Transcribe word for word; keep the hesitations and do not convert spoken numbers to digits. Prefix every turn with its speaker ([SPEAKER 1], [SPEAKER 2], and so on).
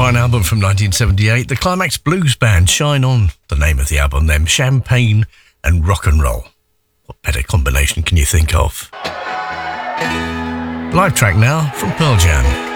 [SPEAKER 1] fine album from nineteen seventy-eight. The Climax Blues Band, Shine On, the name of the album, them. Champagne and rock and roll. What better combination can you think of? Live track now from Pearl Jam.